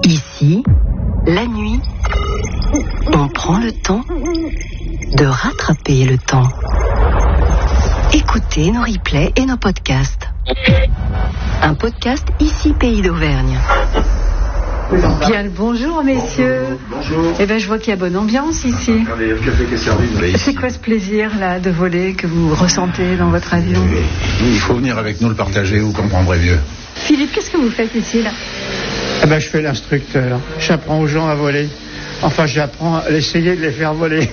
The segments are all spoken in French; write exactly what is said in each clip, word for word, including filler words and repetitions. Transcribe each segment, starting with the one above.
Ici, la nuit, on prend le temps de rattraper le temps. Écoutez nos replays et nos podcasts. Un podcast Ici Pays d'Auvergne. Bien le bonjour messieurs. Bonjour. bonjour. Eh bien je vois qu'il y a bonne ambiance ici. Regardez, le café qui est servi. C'est quoi ce plaisir là de voler que vous ressentez dans votre avion? Il faut venir avec nous le partager, vous comprendrez mieux. Philippe, qu'est-ce que vous faites ici là? Eh ben, je fais l'instructeur. J'apprends aux gens à voler. Enfin, j'apprends à essayer de les faire voler.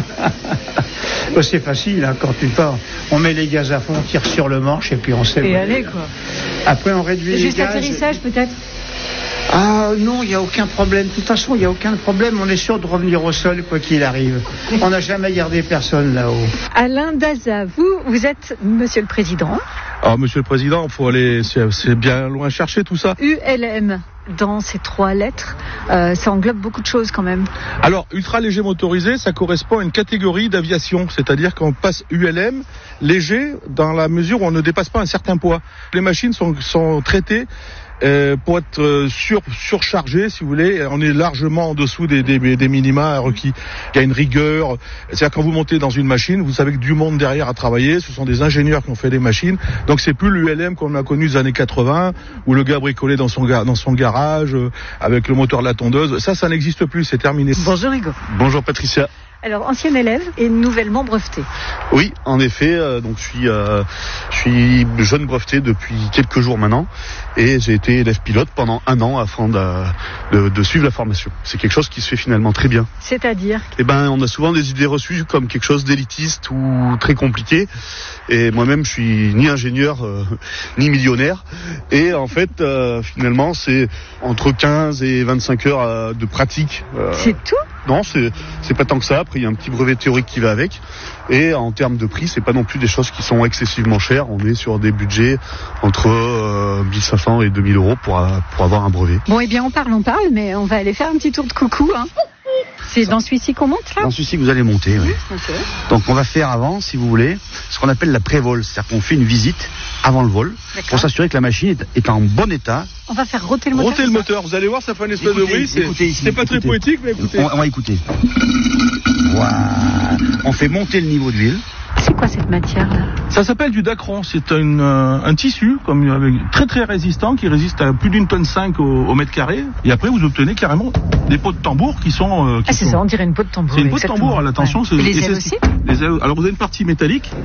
Ben, c'est facile, hein, quand tu pars. On met les gaz à fond, on tire sur le manche et puis on sait. Et voler. allez quoi. Après, on réduit les Juste gaz. atterrissage peut-être? Ah non, il n'y a aucun problème. De toute façon, il n'y a aucun problème. On est sûr de revenir au sol, quoi qu'il arrive. On n'a jamais gardé personne là-haut. Alain Daza, vous, vous êtes Monsieur le Président. Alors, Monsieur le Président, il faut aller, c'est, c'est bien loin chercher tout ça. U L M, dans ces trois lettres, euh, ça englobe beaucoup de choses quand même. Alors, ultra léger motorisé, ça correspond à une catégorie d'aviation, c'est-à-dire qu'on passe U L M léger dans la mesure où on ne dépasse pas un certain poids. Les machines sont, sont traitées Euh, pour être euh, sur, surchargé, si vous voulez. On est largement en dessous des, des, des minima requis. Il y a une rigueur. C'est-à-dire quand vous montez dans une machine, vous savez que du monde derrière a travaillé. Ce sont des ingénieurs qui ont fait des machines. Donc c'est plus l'U L M qu'on a connu des années quatre-vingts, où le gars bricolait dans son, ga- dans son garage euh, avec le moteur de la tondeuse. Ça, ça n'existe plus. C'est terminé. Bonjour Hugo. Bonjour Patricia. Alors, ancien élève et nouvellement breveté. Oui, en effet, euh, donc je suis, euh, je suis jeune breveté depuis quelques jours maintenant et j'ai été élève pilote pendant un an afin de, de, de suivre la formation. C'est quelque chose qui se fait finalement très bien. C'est-à-dire? Eh ben, on a souvent des idées reçues comme quelque chose d'élitiste ou très compliqué. Et moi-même, je suis ni ingénieur euh, ni millionnaire. Et en fait, euh, finalement, c'est entre quinze et vingt-cinq heures euh, de pratique. Euh, C'est tout? Non, c'est c'est pas tant que ça. Après, il y a un petit brevet théorique qui va avec. Et en termes de prix, c'est pas non plus des choses qui sont excessivement chères. On est sur des budgets entre euh, mille cinq cents et deux mille euros pour euh, pour avoir un brevet. Bon, eh bien, on parle, on parle, mais on va aller faire un petit tour de coucou, hein. C'est dans celui-ci qu'on monte, là? Dans celui-ci que vous allez monter, oui. Okay. Donc on va faire avant, si vous voulez, ce qu'on appelle la pré-vol. C'est-à-dire qu'on fait une visite avant le vol D'accord. pour s'assurer que la machine est, est en bon état. On va faire rôter le moteur. Rôtez le moteur, vous allez voir, ça fait une espèce Écoutez, de bruit. C'est, écoutez ici, c'est pas très écoutez. poétique, mais écoutez. On, on va écouter. Voilà. On fait monter le niveau d'huile. C'est quoi cette matière-là? Ça s'appelle du dacron. C'est une, euh, un tissu comme avec, très très résistant qui résiste à plus d'une tonne cinq au, au mètre carré. Et après, vous obtenez carrément des pots de tambour qui sont. Euh, qui Ah, c'est sont... ça, on dirait une peau de tambour. C'est une peau de exactement. tambour, attention. Ouais. C'est, Et les et ailes c'est- aussi? Les ailes. Alors vous avez une partie métallique